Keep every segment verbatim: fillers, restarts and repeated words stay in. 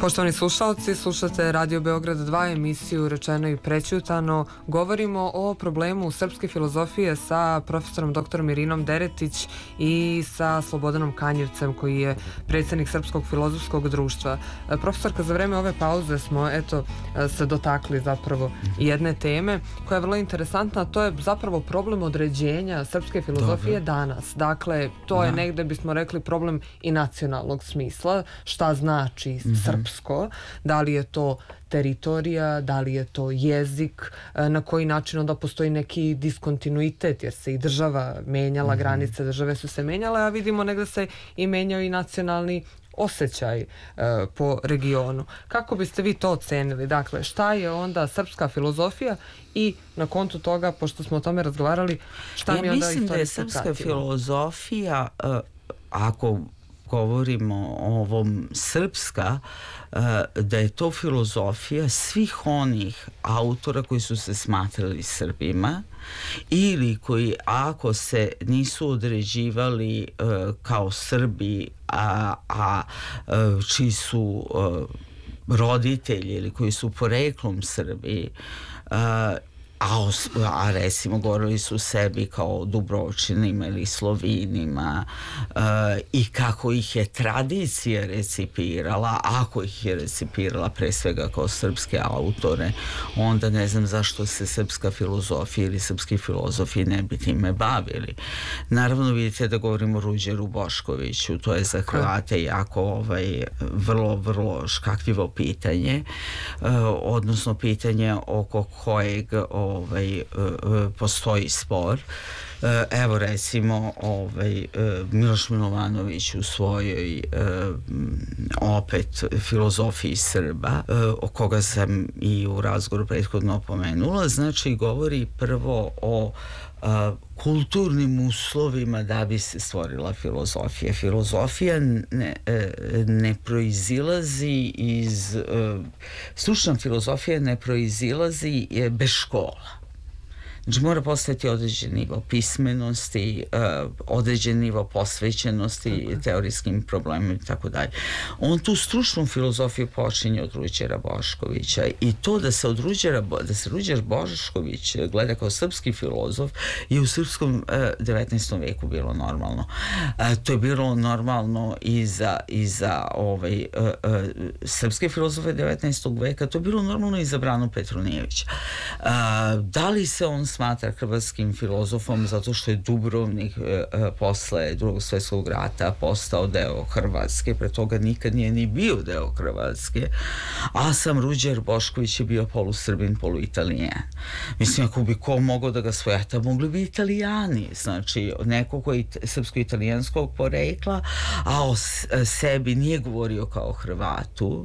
Poštovani slušalci, slušate Radio Beograd dva, emisiju Rečeno i prećutano. Govorimo o problemu srpske filozofije sa profesorom doktorom Irinom Deretić i sa Slobodanom Kanjevcem, koji je predsjednik Srpskog filozofskog društva. Profesorka, za vreme ove pauze smo eto se dotakli zapravo jedne teme koja je vrlo interesantna, a to je zapravo problem određenja srpske filozofije Dobre. danas. Dakle, to da. je negde bismo rekli problem i nacionalnog smisla, šta znači mm-hmm. srpsko. Da li je to teritorija, da li je to jezik, na koji način onda postoji neki diskontinuitet, jer se i država menjala, mm-hmm. granice države su se menjale, a vidimo negde se i menjao i nacionalni osjećaj uh, po regionu. Kako biste vi to ocenili? Dakle, šta je onda srpska filozofija i na kontu toga, pošto smo o tome razgovarali, šta ja mi onda mislim da je srpska pratimo? filozofija, uh, ako govorimo o ovom srpska, da je to filozofija svih onih autora koji su se smatrali Srbima ili koji, ako se nisu određivali kao Srbi, a, a čiji su roditelji ili koji su poreklom Srbi, A, a recimo govorili su sebi kao Dubrovčinima ili Slovinima uh, i kako ih je tradicija recipirala, ako ih je recipirala pre svega kao srpske autore, onda ne znam zašto se srpska filozofija ili srpski filozofi ne bi time bavili. Naravno, vidite da govorimo o Ruđeru Boškoviću, to je za Hrvate jako ovaj, vrlo, vrlo škakljivo pitanje, uh, odnosno pitanje oko kojeg ovaj, postoji spor. Evo recimo ovaj, Miloš Milovanović u svojoj opet filozofiji Srba, o koga sam i u razgovoru prethodno pomenula, znači govori prvo o a, kulturnim uslovima da bi se stvorila filozofija. Filozofija ne, ne proizilazi iz, stručna filozofija ne proizilazi bez škola. Znači mora postojati određen nivo pismenosti, uh, određen nivo posvećenosti okay. teorijskim problemima i tako dalje. On tu stručnu filozofiju počinje od Ruđera Boškovića i to da se od Ruđera, da se Ruđer Bošković gleda kao srpski filozof je u srpskom uh, devetnaestom veku bilo normalno. Uh, to je bilo normalno i za, i za ovaj, uh, uh, srpske filozofe devetnaestog veka, to je bilo normalno i za Branu Petronijevića. Uh, da li se on smatra hrvatskim filozofom zato što je Dubrovnik e, posle drugog svjetskog rata postao deo Hrvatske, pre toga nikad nije ni bio deo Hrvatske, a sam Ruđer Bošković je bio polusrbin, poluitalijan. Mislim, ako bi ko mogao da ga svojata, mogli bi Italijani, znači neko koji je srpsko-italijanskog porekla, a o sebi nije govorio kao Hrvatu,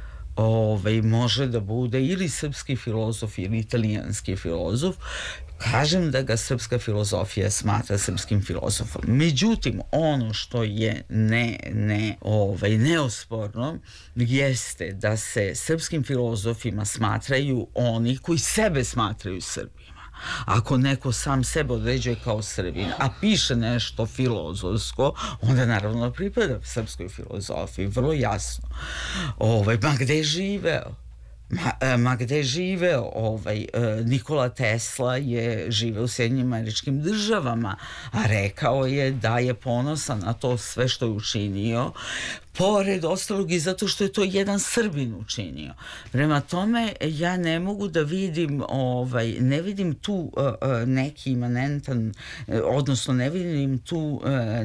Ove, može da bude ili srpski filozof ili italijanski filozof. Kažem da ga srpska filozofija smatra srpskim filozofom. Međutim, ono što je ne, ne, ovaj, neosporno jeste da se srpskim filozofima smatraju oni koji sebe smatraju Srbima. Ako neko sam sebe određuje kao Srbin, a piše nešto filozofsko, onda naravno pripada srpskoj filozofiji, vrlo jasno. Ovaj, ma gde je živeo? Ma, ma gde je živeo? Ovaj, Nikola Tesla je živeo u Sjedinjenim Američkim Državama, a rekao je da je ponosan na to sve što je učinio, pored ostalog i zato što je to jedan Srbin učinio. Prema tome, ja ne mogu da vidim, ovaj, ne vidim tu uh, neki imanentan, odnosno ne vidim tu uh,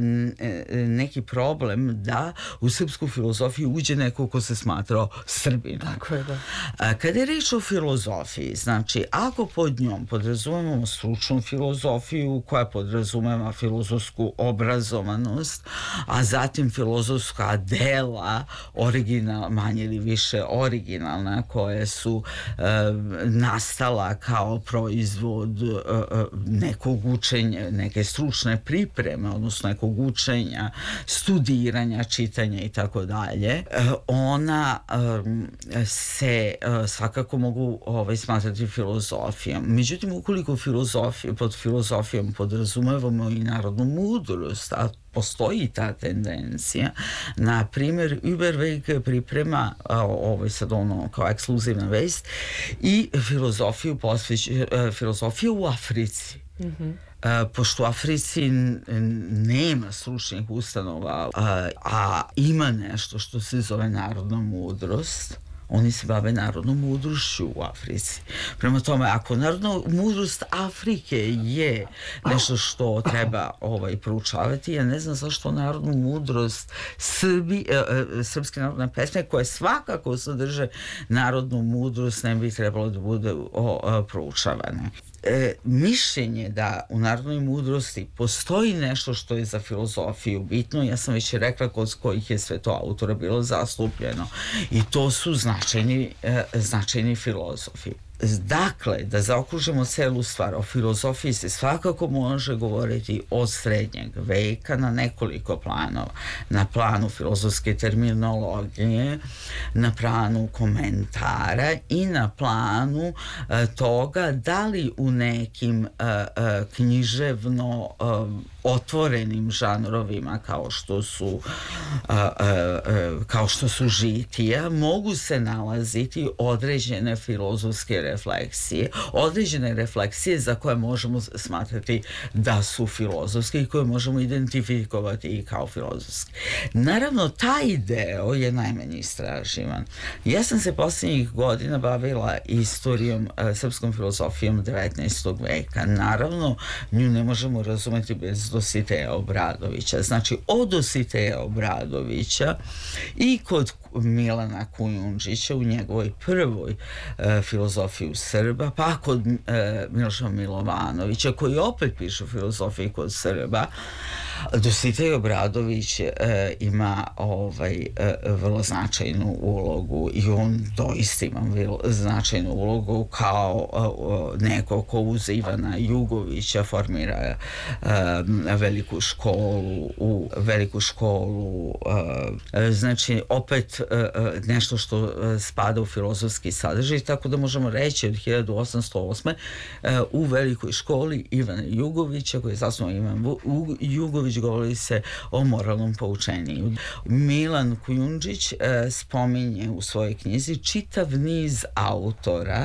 neki problem da u srpsku filozofiju uđe neko ko se smatrao Srbinom. Tako je, da. Kada je reč o filozofiji, znači, ako pod njom podrazumemo stručnu filozofiju koja podrazumeva filozofsku obrazovanost, a zatim filozofska dela, original, manje ili više originalna, koje su e, nastala kao proizvod e, nekog učenja, neke stručne pripreme, odnosno nekog učenja, studiranja, čitanja i tako dalje, ona e, se e, svakako mogu ovaj, smatrati filozofijom. Međutim, ukoliko filozofiju, pod filozofijom podrazumevamo i narodnu mudrost, a postoji ta tendencija. Na primjer, Überweg priprema, ovo je sad ono kao ekskluzivna vest, i filozofiju, posveć, filozofiju u Africi. Mm-hmm. Pošto u Africi nema stručnih ustanova, a, a ima nešto što se zove narodna mudrost, oni se bave narodnom mudrošću u Africi. Prema tome, ako narodna mudrost Afrike je nešto što treba ovaj, proučavati, ja ne znam zašto narodnu mudrost Srbi, e, srpske narodne pesme, koje svakako sadrže narodnu mudrost, ne bi trebalo da bude o, o, proučavane. E, mišljenje da u narodnoj mudrosti postoji nešto što je za filozofiju bitno, ja sam već rekla kod kojih je sve to autora bilo zastupljeno, i to su značajni, e, značajni filozofi. Dakle, da zaokružimo celu stvar, o filozofiji se svakako može govoriti od srednjeg veka na nekoliko planova. Na planu filozofske terminologije, na planu komentara i na planu e, toga da li u nekim e, e, književno e, otvorenim žanrovima kao što su a, a, a, kao što su žitija mogu se nalaziti određene filozofske refleksije, određene refleksije za koje možemo smatrati da su filozofske i koje možemo identifikovati i kao filozofske. Naravno, taj deo je najmanje istraživan. Ja sam se posljednjih godina bavila istorijom, a, srpskom filozofijom devetnaestog veka. Naravno, nju ne možemo razumeti bez Dositeja Obradovića. Znači, od Dositeja Obradovića i kod Milana Kujundžića u njegovoj prvoj e, filozofiji Srba, pa kod e, Miloša Milovanovića, koji opet piše filozofiju kod Srba, Dositej Obradović e, ima ovaj, e, vrlo značajnu ulogu i on doista ima vrlo značajnu ulogu kao e, neko ko uz Ivana Jugovića formira e, veliku školu u veliku školu e, znači opet e, nešto što spada u filozofski sadržaj, tako da možemo reći od hiljadu osamsto osme e, u velikoj školi Ivana Jugovića, koji je zasnovao Ivan Jugović, govori se o moralnom poučenju. Milan Kujundžić e, spominje u svojoj knjizi čitav niz autora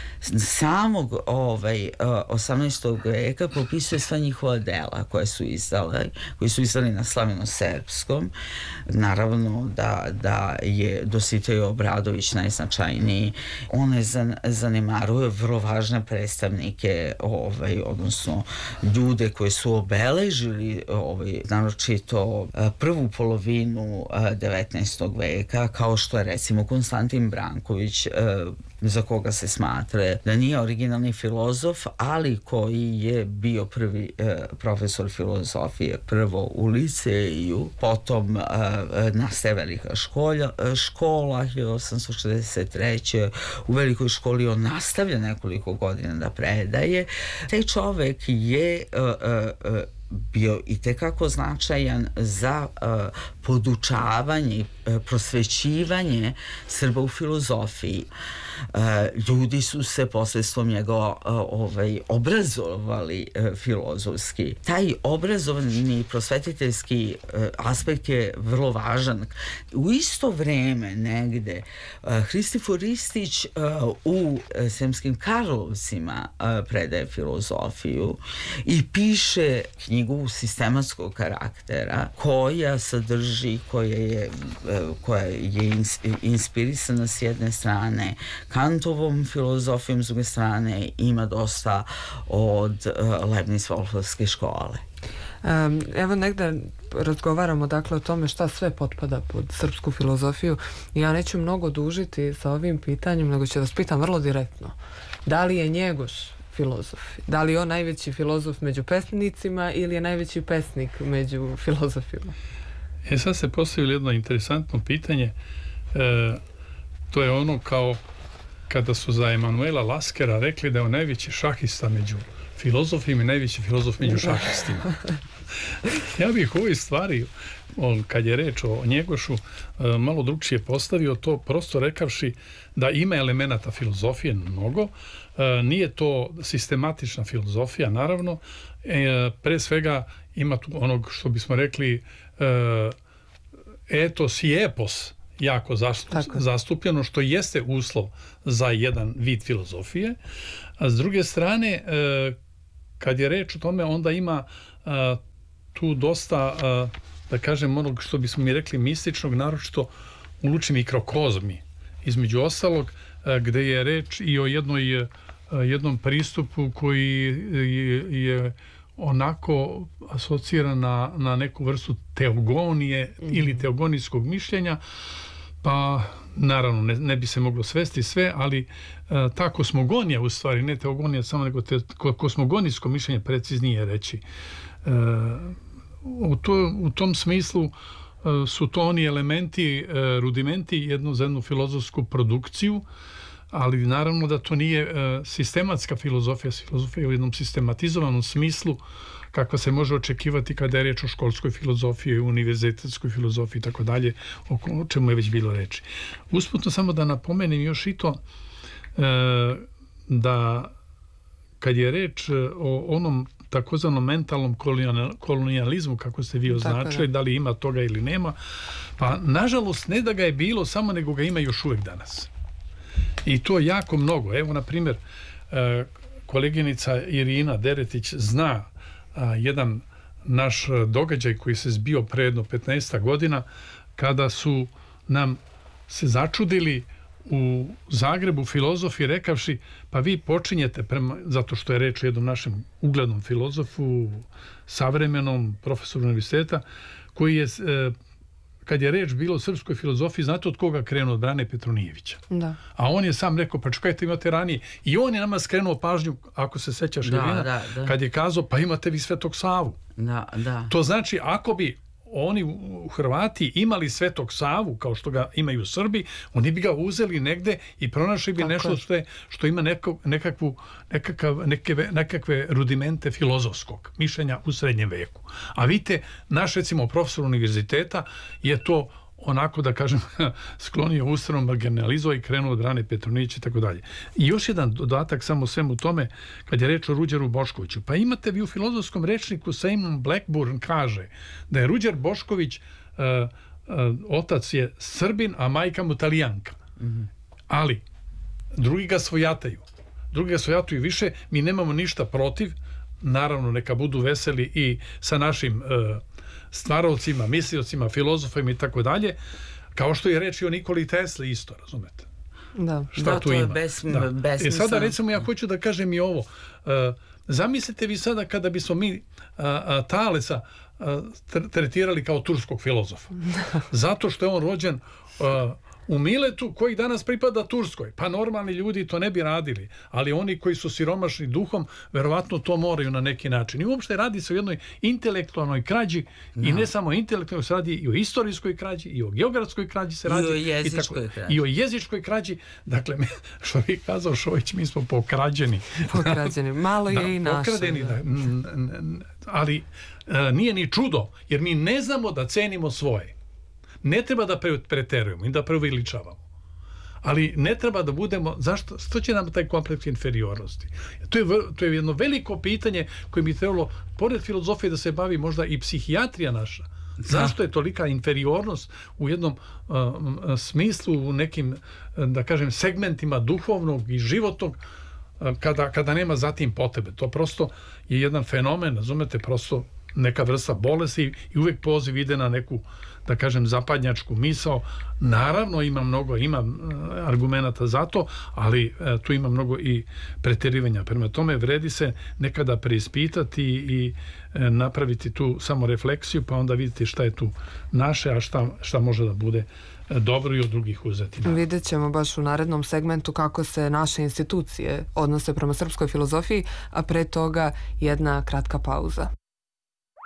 samog ovaj, osamnaestog veka, popisuje sva njihova dela koje su izdale, koji su izdali na slaveno-srpskom. Naravno da, da je Dositej Obradović najznačajniji. On ne zan, zanemaruje vrlo važne predstavnike, ovaj, odnosno ljude koji su obeležili ovaj, naročito prvu polovinu devetnaestog veka, kao što je recimo Konstantin Branković, za koga se smatra da nije originalni filozof, ali koji je bio prvi e, profesor filozofije prvo u liceju, potom e, nastaje velika škola, škola hiljadu osamsto šezdeset treće u velikoj školi on nastavlja nekoliko godina da predaje. Taj čovek je e, e, bio i tekako značajan za uh, podučavanje i uh, prosvećivanje Srba u filozofiji. Uh, ljudi su se posredstvom njega uh, ovaj, obrazovali uh, filozofski. Taj obrazovni prosvetiteljski uh, aspekt je vrlo važan. U isto vreme negde uh, Hristifor Ristić uh, u uh, Sremskim Karlovcima uh, predaje filozofiju i piše knjigu sistematskog karaktera koja sadrži, koja je, koja je inspirisana s jedne strane Kantovom filozofijom, s druge strane ima dosta od Leibniz-Wolfovske škole. Um, evo negde razgovaramo dakle o tome šta sve potpada pod srpsku filozofiju. Ja neću mnogo dužiti sa ovim pitanjem, nego ću vas pitam vrlo direktno. Da li je Njegoš filozof? Da li je on najveći filozof među pesnicima ili je najveći pesnik među filozofima? E sad se postavilo jedno interesantno pitanje. E, to je ono kao kada su za Emanuela Laskera rekli da je on najveći šahista među filozofima i najveći filozof među šahistima. Ja bih u ovoj stvari, on, kad je reč o Njegošu, malo drugčije postavio to, prosto rekavši da ima elemenata filozofije mnogo. Nije to sistematična filozofija, naravno. Pre svega ima tu onog što bismo rekli etos i epos jako zastupljeno, što jeste uslov za jedan vid filozofije. A s druge strane, kad je reč o tome, onda ima tu dosta, da kažem, onog što bismo mi rekli mističnog, naročito u luči mikrokozmi. Između ostalog, gde je reč i o jednoj, jednom pristupu koji je, je onako asociran na, na neku vrstu teogonije mm-hmm. ili teogonijskog mišljenja, pa naravno ne, ne bi se moglo svesti sve, ali e, ta kosmogonija, u stvari ne teogonija samo, nego te, kosmogonijsko mišljenje, preciznije reći. E, u, to, u tom smislu e, su to oni elementi, e, rudimenti jednu za jednu filozofsku produkciju, ali naravno da to nije e, sistematska filozofija, filozofija u jednom sistematizovanom smislu kakva se može očekivati kada je reč o školskoj filozofiji, univerzitetskoj filozofiji i tako dalje, o čemu je već bilo reči. Usputno samo da napomenem još i to e, da kad je reč o onom takozvanom mentalnom kolonijalizmu, kako ste vi označili, da li ima toga ili nema, pa nažalost ne da ga je bilo samo, nego ga ima još uvek danas. I to jako mnogo. Evo, na primjer, koleginica Irina Deretić zna jedan naš događaj koji se zbio pre jedno petnaest godina, kada su nam se začudili u Zagrebu filozofi rekavši, pa vi počinjete, prema, zato što je reč o jednom našem uglednom filozofu, savremenom profesoru univerziteta, koji je, kad je reč bilo o srpskoj filozofiji, znate od koga krenuo? Od Brane Petronijevića. Da. A on je sam rekao, pa čekajte, imate ranije. I on je nama skrenuo pažnju, ako se sećaš, da, Irina, da, da. Kad je kazao, pa imate vi Svetog Savu. Da, da. To znači, ako bi oni u Hrvati imali Svetog Savu, kao što ga imaju u Srbiji, oni bi ga uzeli negde i pronašli bi tako nešto što, je, što ima neko, nekakvu, nekakav, neke, nekakve rudimente filozofskog mišljenja u srednjem veku. A vidite, naš, recimo, profesor univerziteta je to onako, da kažem, sklonio ustranom, marginalizovao i krenuo od Brane Petronijevića i tako dalje. I još jedan dodatak samo svemu tome, kad je reč o Ruđeru Boškoviću. Pa imate vi u filozofskom rečniku, Simon Blackburn kaže da je Ruđer Bošković, uh, uh, otac je Srbin, a majka mu Talijanka. Mm-hmm. Ali drugi ga svojataju. Drugi ga svojataju više. Mi nemamo ništa protiv. Naravno, neka budu veseli i sa našim uh, stvarovcima, misliocima, filozofima i tako dalje, kao što je reč i o Nikoli Tesli isto, razumete? Da, šta da, tu to ima? je besm, da. besmislen. E sada, recimo, ja hoću da kažem i ovo. Uh, zamislite vi sada kada bismo mi uh, uh, Talesa uh, tretirali kao turskog filozofa. Zato što je on rođen uh, u Miletu, koji danas pripada Turskoj. Pa normalni ljudi to ne bi radili, ali oni koji su siromašni duhom verovatno to moraju na neki način. I uopšte radi se o jednoj intelektualnoj krađi, no. I ne samo intelektualnoj, se radi i o istorijskoj krađi, i o geografskoj krađi se radi. I o jezičkoj i tako, krađi. I o jezičkoj krađi. Dakle, što bi kazao Šović, mi smo pokrađeni. Pokrađeni. Malo je da, i naše. Pokradeni, da. Da. Ali e, nije ni čudo, jer mi ne znamo da cenimo svoje. Ne treba da preterujemo i da preuveličavamo. Ali ne treba da budemo... Zašto? Što će nam taj kompleks inferiornosti? To je, to je jedno veliko pitanje koje bi trebalo, pored filozofije, da se bavi možda i psihijatrija naša. Zašto je tolika inferiornost u jednom uh, smislu, u nekim, da kažem, segmentima duhovnog i životnog, uh, kada, kada nema zatim potrebe? To prosto je jedan fenomen, razumete, prosto neka vrsta bolesti i uvek poziv ide na neku, da kažem, zapadnjačku misao. Naravno ima mnogo, ima argumenata za to, ali e, tu ima mnogo i preterivanja. Prema tome vredi se nekada preispitati i e, napraviti tu samo refleksiju, pa onda vidite šta je tu naše, a šta, šta može da bude dobro i od drugih uzeti. Da. Vidjet ćemo baš u narednom segmentu kako se naše institucije odnose prema srpskoj filozofiji, a pre toga jedna kratka pauza.